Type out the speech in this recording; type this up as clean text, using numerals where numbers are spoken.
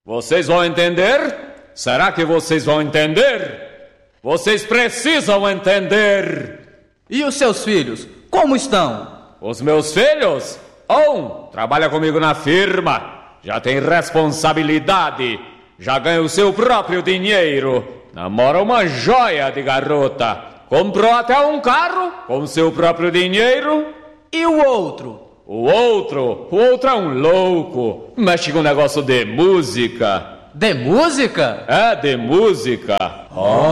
Vocês vão entender? Será que vocês vão entender? Vocês precisam entender. E os seus filhos, como estão? Os meus filhos? Um trabalha comigo na firma, já tem responsabilidade, já ganha o seu próprio dinheiro, namora uma joia de garota, comprou até um carro com o seu próprio dinheiro. E o outro? O outro é um louco, mexe com negócio de música. De música? É, de música.